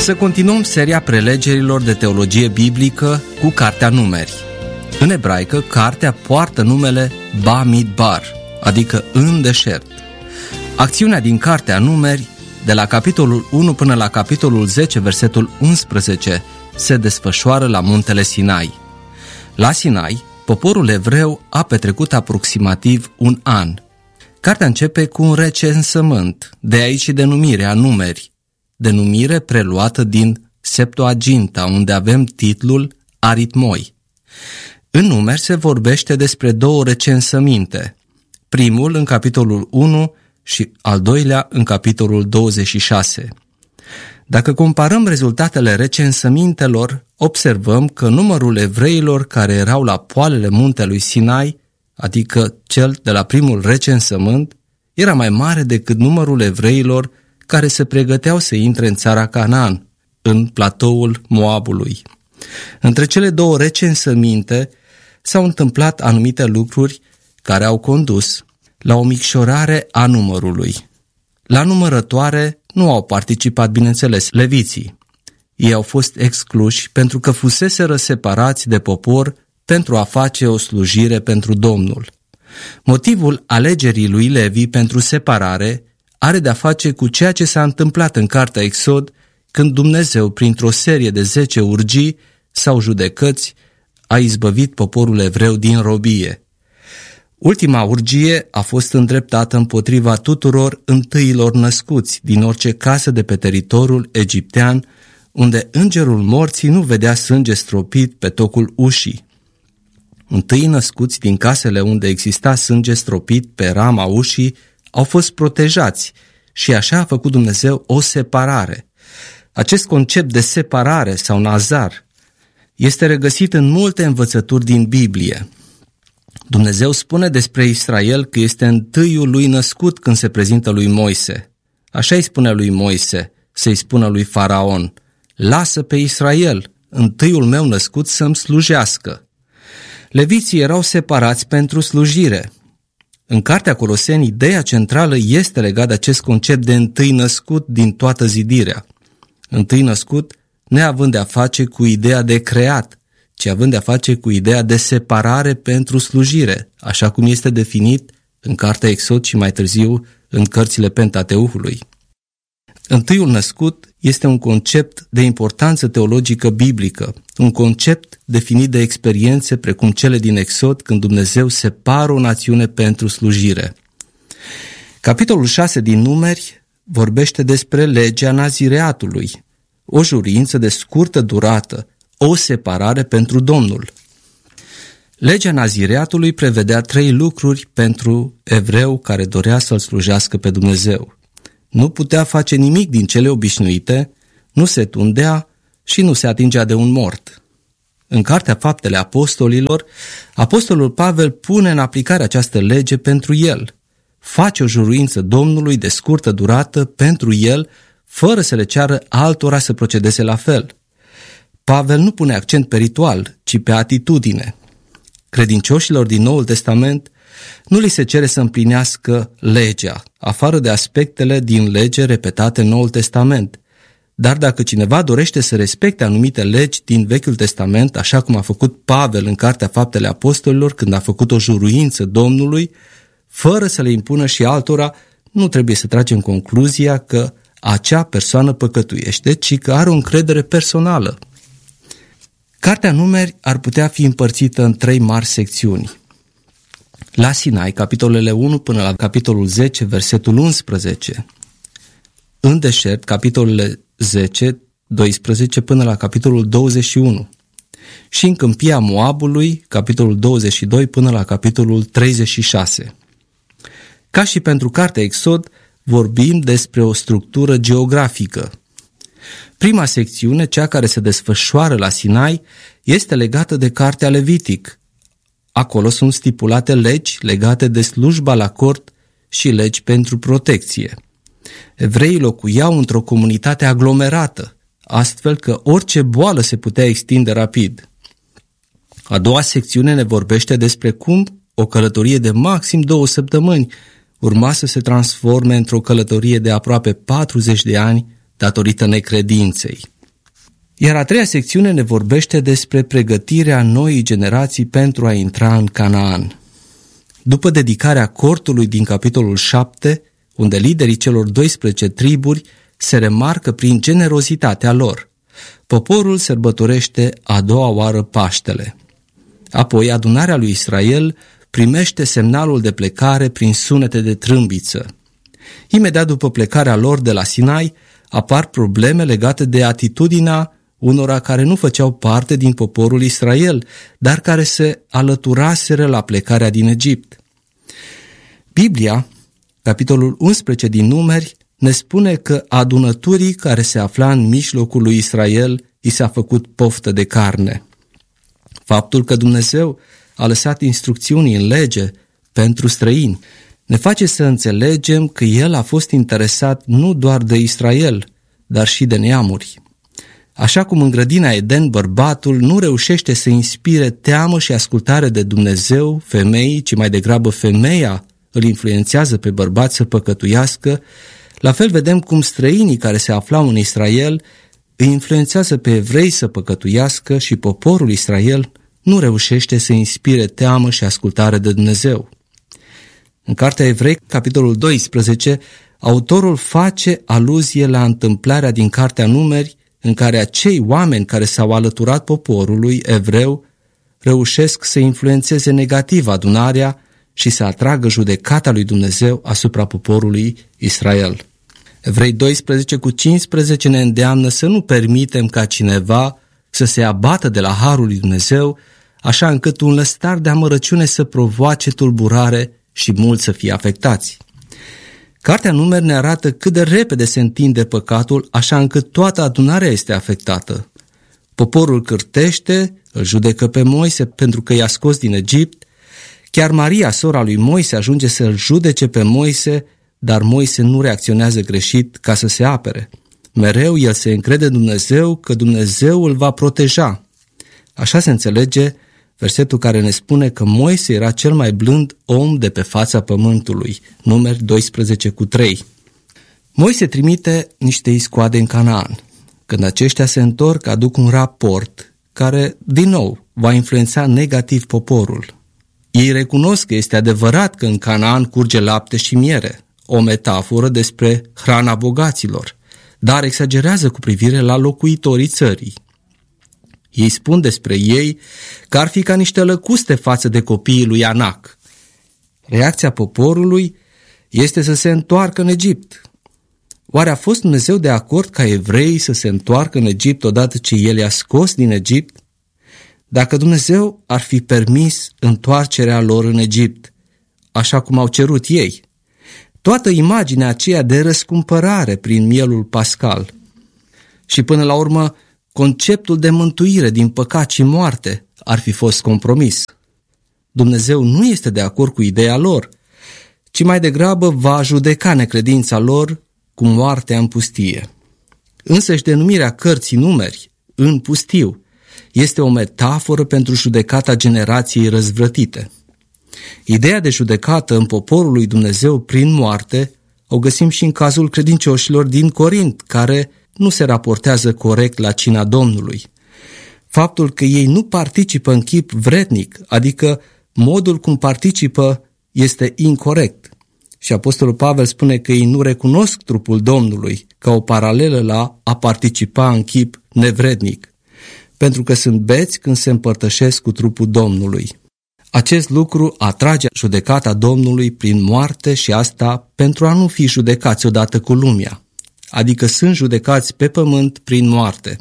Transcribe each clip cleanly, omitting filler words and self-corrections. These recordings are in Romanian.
Să continuăm seria prelegerilor de teologie biblică cu Cartea Numeri. În ebraică, cartea poartă numele Bamidbar, adică în deșert. Acțiunea din Cartea Numeri, de la capitolul 1 până la capitolul 10, versetul 11, se desfășoară la muntele Sinai. La Sinai, poporul evreu a petrecut aproximativ un an. Cartea începe cu un recensământ, de aici și denumirea Numeri, denumire preluată din Septuaginta, unde avem titlul Aritmoi. În Numeri se vorbește despre două recensăminte, primul în capitolul 1 și al doilea în capitolul 26. Dacă comparăm rezultatele recensămintelor, observăm că numărul evreilor care erau la poalele muntelui Sinai, adică cel de la primul recensământ, era mai mare decât numărul evreilor care se pregăteau să intre în țara Canaan, în platoul Moabului. Între cele două recensăminte s-au întâmplat anumite lucruri care au condus la o micșorare a numărului. La numărătoare nu au participat, bineînțeles, leviții. Ei au fost excluși pentru că fuseseră separați de popor pentru a face o slujire pentru Domnul. Motivul alegerii lui Levi pentru separare are de-a face cu ceea ce s-a întâmplat în cartea Exod, când Dumnezeu, printr-o serie de 10 urgii sau judecăți, a izbăvit poporul evreu din robie. Ultima urgie a fost îndreptată împotriva tuturor întâiilor născuți din orice casă de pe teritoriul egiptean, unde îngerul morții nu vedea sânge stropit pe tocul ușii. Întâi născuți din casele unde exista sânge stropit pe rama ușii au fost protejați și așa a făcut Dumnezeu o separare. Acest concept de separare sau nazar este regăsit în multe învățături din Biblie. Dumnezeu spune despre Israel că este întâiul lui născut când se prezintă lui Moise. Așa îi spune lui Moise să-i spună lui Faraon: lasă pe Israel, întâiul meu născut, să-mi slujească. Leviții erau separați pentru slujire. În cartea Coloseni, ideea centrală este legată de acest concept de întâi născut din toată zidirea. Întâi născut neavând de-a face cu ideea de creat, ci având de-a face cu ideea de separare pentru slujire, așa cum este definit în cartea Exod și mai târziu în cărțile Pentateuhului. Întâiul născut este un concept de importanță teologică biblică, un concept definit de experiențe precum cele din Exod, când Dumnezeu separă o națiune pentru slujire. Capitolul 6 din Numeri vorbește despre legea nazireatului, o jurință de scurtă durată, o separare pentru Domnul. Legea nazireatului prevedea 3 lucruri pentru evreu care dorea să-L slujească pe Dumnezeu. Nu putea face nimic din cele obișnuite, nu se tundea și nu se atingea de un mort. În Cartea Faptele Apostolilor, Apostolul Pavel pune în aplicare această lege pentru el. Face o juruință Domnului de scurtă durată pentru el, fără să le ceară altora să procedeze la fel. Pavel nu pune accent pe ritual, ci pe atitudine. Credincioșilor din Noul Testament nu li se cere să împlinească legea, afară de aspectele din lege repetate în Noul Testament. Dar dacă cineva dorește să respecte anumite legi din Vechiul Testament, așa cum a făcut Pavel în Cartea Faptele Apostolilor, când a făcut o juruință Domnului, fără să le impună și altora, nu trebuie să tragem concluzia că acea persoană păcătuiește, ci că are o încredere personală. Cartea Numeri ar putea fi împărțită în 3 mari secțiuni. La Sinai, capitolele 1 până la capitolul 10, versetul 11. În deșert, capitolele 10, 12 până la capitolul 21. Și în câmpia Moabului, capitolul 22 până la capitolul 36. Ca și pentru cartea Exod, vorbim despre o structură geografică. Prima secțiune, cea care se desfășoară la Sinai, este legată de cartea Levitic. Acolo sunt stipulate legi legate de slujba la cort și legi pentru protecție. Evreii locuiau într-o comunitate aglomerată, astfel că orice boală se putea extinde rapid. A doua secțiune ne vorbește despre cum o călătorie de maxim 2 săptămâni urma să se transforme într-o călătorie de aproape 40 de ani datorită necredinței. Iar a treia secțiune ne vorbește despre pregătirea noii generații pentru a intra în Canaan. După dedicarea cortului din capitolul 7, unde liderii celor 12 triburi se remarcă prin generozitatea lor, poporul sărbătorește a doua oară Paștele. Apoi adunarea lui Israel primește semnalul de plecare prin sunete de trâmbiță. Imediat după plecarea lor de la Sinai, apar probleme legate de atitudinea unora care nu făceau parte din poporul Israel, dar care se alăturaseră la plecarea din Egipt. Biblia, capitolul 11 din Numeri, ne spune că adunăturii care se afla în mijlocul lui Israel i s-a făcut poftă de carne. Faptul că Dumnezeu a lăsat instrucțiuni în lege pentru străini ne face să înțelegem că El a fost interesat nu doar de Israel, dar și de neamuri. Așa cum în grădina Eden bărbatul nu reușește să inspire teamă și ascultare de Dumnezeu femeii, ci mai degrabă femeia îl influențează pe bărbat să păcătuiască, la fel vedem cum străinii care se aflau în Israel îi influențează pe evrei să păcătuiască și poporul Israel nu reușește să inspire teamă și ascultare de Dumnezeu. În Cartea Evrei, capitolul 12, autorul face aluzie la întâmplarea din Cartea Numeri, în care acei oameni care s-au alăturat poporului evreu reușesc să influențeze negativ adunarea și să atragă judecata lui Dumnezeu asupra poporului Israel. Evrei 12:15 ne îndeamnă să nu permitem ca cineva să se abată de la harul lui Dumnezeu, așa încât un lăstar de amărăciune să provoace tulburare și mulți să fie afectați. Cartea Numeri ne arată cât de repede se întinde păcatul, așa încât toată adunarea este afectată. Poporul cârtește, îl judecă pe Moise pentru că i-a scos din Egipt. Chiar Maria, sora lui Moise, ajunge să-l judece pe Moise, dar Moise nu reacționează greșit ca să se apere. Mereu el se încrede în Dumnezeu că Dumnezeu îl va proteja. Așa se înțelege versetul care ne spune că Moise era cel mai blând om de pe fața pământului, Numeri 12:3. Moise trimite niște iscoade în Canaan. Când aceștia se întorc, aduc un raport care, din nou, va influența negativ poporul. Ei recunosc că este adevărat că în Canaan curge lapte și miere, o metaforă despre hrana bogaților, dar exagerează cu privire la locuitorii țării. Ei spun despre ei că ar fi ca niște lăcuste față de copiii lui Anac. Reacția poporului este să se întoarcă în Egipt. Oare a fost Dumnezeu de acord ca evreii să se întoarcă în Egipt odată ce El i-a scos din Egipt? Dacă Dumnezeu ar fi permis întoarcerea lor în Egipt, așa cum au cerut ei, toată imaginea aceea de răscumpărare prin mielul pascal și până la urmă conceptul de mântuire din păcat și moarte ar fi fost compromis. Dumnezeu nu este de acord cu ideea lor, ci mai degrabă va judeca necredința lor cu moartea în pustie. Însăși denumirea cărții Numeri, în pustiu, este o metaforă pentru judecata generației răzvrătite. Ideea de judecată în poporul lui Dumnezeu prin moarte o găsim și în cazul credincioșilor din Corint, care nu se raportează corect la cina Domnului. Faptul că ei nu participă în chip vrednic, adică modul cum participă, este incorect. Și Apostolul Pavel spune că ei nu recunosc trupul Domnului ca o paralelă la a participa în chip nevrednic, pentru că sunt beți când se împărtășesc cu trupul Domnului. Acest lucru atrage judecata Domnului prin moarte și asta pentru a nu fi judecați odată cu lumea, adică sunt judecați pe pământ prin moarte.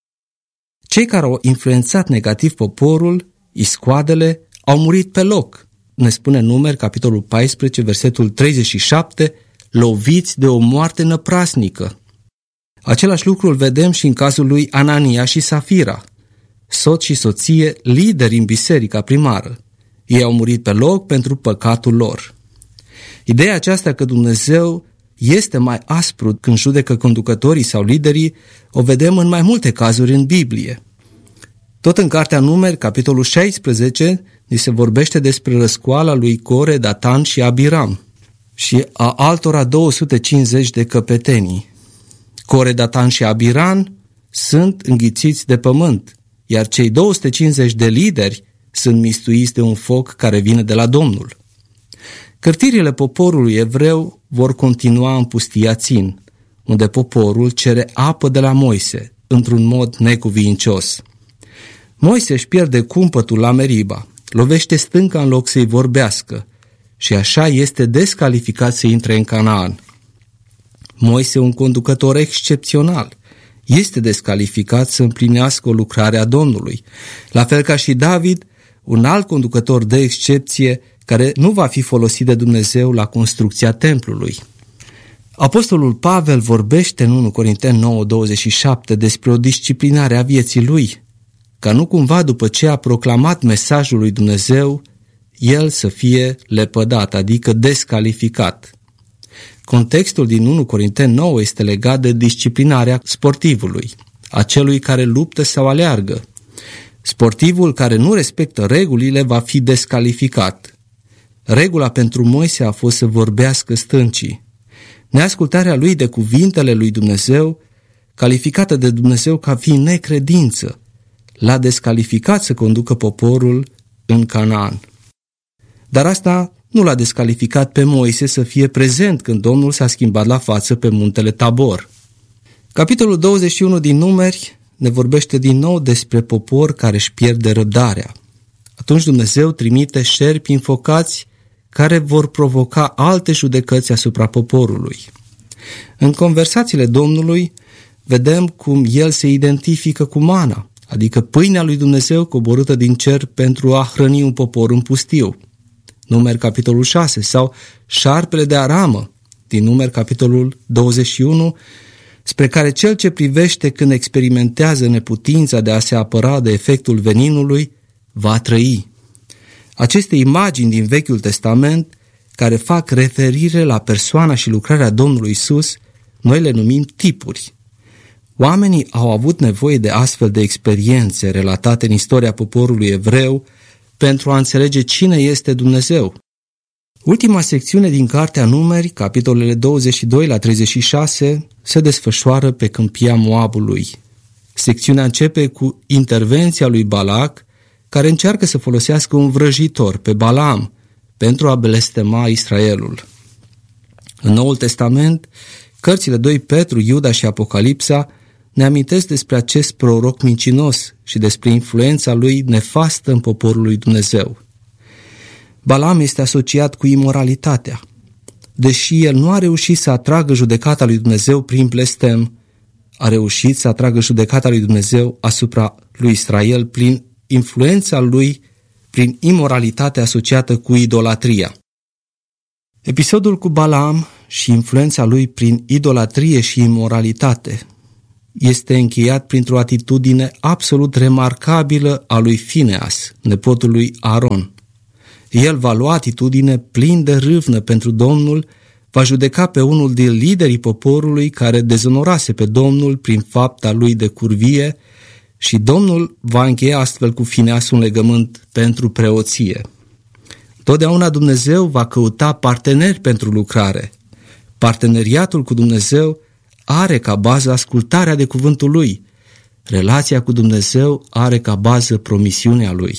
Cei care au influențat negativ poporul, iscoadele, au murit pe loc, ne spune Numeri, capitolul 14, versetul 37, loviți de o moarte năprasnică. Același lucru îl vedem și în cazul lui Anania și Safira, soț și soție, lideri în biserica primară. Ei au murit pe loc pentru păcatul lor. Ideea aceasta că Dumnezeu este mai aspru când judecă conducătorii sau liderii, o vedem în mai multe cazuri în Biblie. Tot în Cartea Numeri, capitolul 16, ni se vorbește despre răscoala lui Core, Datan și Abiram și a altora 250 de căpetenii. Core, Datan și Abiram sunt înghițiți de pământ, iar cei 250 de lideri sunt mistuiți de un foc care vine de la Domnul. Cârtirile poporului evreu vor continua în pustia Țin, unde poporul cere apă de la Moise, într-un mod necuvincios. Moise își pierde cumpătul la Meriba, lovește stânca în loc să-i vorbească și așa este descalificat să intre în Canaan. Moise, un conducător excepțional, este descalificat să împlinească o lucrare a Domnului, la fel ca și David, un alt conducător de excepție care nu va fi folosit de Dumnezeu la construcția templului. Apostolul Pavel vorbește în 1 Corinteni 9:27 despre o disciplinare a vieții lui, ca nu cumva după ce a proclamat mesajul lui Dumnezeu, el să fie lepădat, adică descalificat. Contextul din 1 Corinteni 9 este legat de disciplinarea sportivului, a celui care luptă sau aleargă. Sportivul care nu respectă regulile va fi descalificat. Regula pentru Moise a fost să vorbească stâncii. Neascultarea lui de cuvintele lui Dumnezeu, calificată de Dumnezeu ca fiind necredință, l-a descalificat să conducă poporul în Canaan. Dar asta nu l-a descalificat pe Moise să fie prezent când Domnul s-a schimbat la față pe muntele Tabor. Capitolul 21 din Numeri ne vorbește din nou despre popor care își pierde răbdarea. Atunci Dumnezeu trimite șerpi înfocați care vor provoca alte judecăți asupra poporului. În conversațiile Domnului vedem cum el se identifică cu mana, adică pâinea lui Dumnezeu coborâtă din cer pentru a hrăni un popor în pustiu. Numeri capitolul 6 sau șarpele de aramă din Numeri capitolul 21, spre care cel ce privește când experimentează neputința de a se apăra de efectul veninului va trăi. Aceste imagini din Vechiul Testament care fac referire la persoana și lucrarea Domnului Iisus, noi le numim tipuri. Oamenii au avut nevoie de astfel de experiențe relatate în istoria poporului evreu pentru a înțelege cine este Dumnezeu. Ultima secțiune din Cartea Numeri, capitolele 22 la 36, se desfășoară pe câmpia Moabului. Secțiunea începe cu intervenția lui Balac, care încearcă să folosească un vrăjitor pe Balaam pentru a blestema Israelul. În Noul Testament, cărțile 2 Petru, Iuda și Apocalipsa ne amintesc despre acest proroc mincinos și despre influența lui nefastă în poporul lui Dumnezeu. Balaam este asociat cu imoralitatea. Deși el nu a reușit să atragă judecata lui Dumnezeu prin blestem, a reușit să atragă judecata lui Dumnezeu asupra lui Israel prin influența lui, prin imoralitatea asociată cu idolatria. Episodul cu Balaam și influența lui prin idolatrie și imoralitate este încheiat printr-o atitudine absolut remarcabilă a lui Fineas, nepotul lui Aron. El va lua atitudine plin de râvnă pentru Domnul, va judeca pe unul din liderii poporului care dezonorase pe Domnul prin fapta lui de curvie și Domnul va încheia astfel cu Fineas un legământ pentru preoție. Totdeauna Dumnezeu va căuta parteneri pentru lucrare. Parteneriatul cu Dumnezeu are ca bază ascultarea de cuvântul lui. Relația cu Dumnezeu are ca bază promisiunea lui.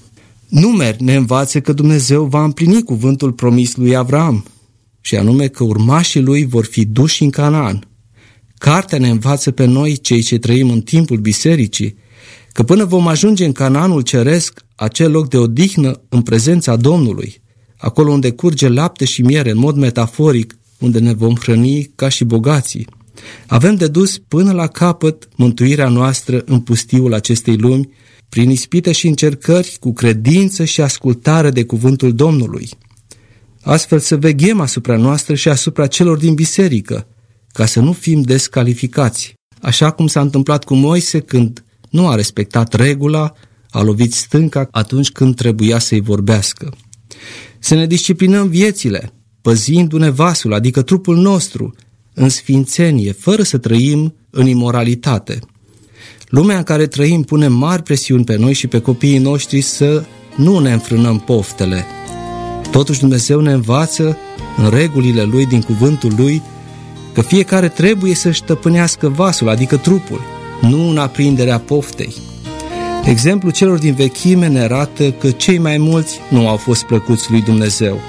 Numeri ne învață că Dumnezeu va împlini cuvântul promis lui Avram, și anume că urmașii lui vor fi duși în Canaan. Cartea ne învață pe noi, cei ce trăim în timpul bisericii, că până vom ajunge în Canaanul ceresc, acel loc de odihnă în prezența Domnului, acolo unde curge lapte și miere în mod metaforic, unde ne vom hrăni ca și bogații, avem de dus până la capăt mântuirea noastră în pustiul acestei lumi, prin ispite și încercări, cu credință și ascultare de cuvântul Domnului. Astfel să veghem asupra noastră și asupra celor din biserică, ca să nu fim descalificați, așa cum s-a întâmplat cu Moise când nu a respectat regula, a lovit stânca atunci când trebuia să-i vorbească. Să ne disciplinăm viețile, păzindu-ne vasul, adică trupul nostru, în sfințenie, fără să trăim în imoralitate. Lumea în care trăim pune mari presiuni pe noi și pe copiii noștri să nu ne înfrânăm poftele. Totuși Dumnezeu ne învață în regulile Lui, din cuvântul Lui, că că fiecare trebuie să-și stăpânească vasul, adică trupul, nu în aprinderea poftei. Exemplul celor din vechime ne arată că cei mai mulți nu au fost plăcuți lui Dumnezeu.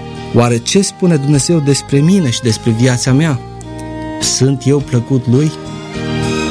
Oare ce spune Dumnezeu despre mine și despre viața mea? Sunt eu plăcut lui?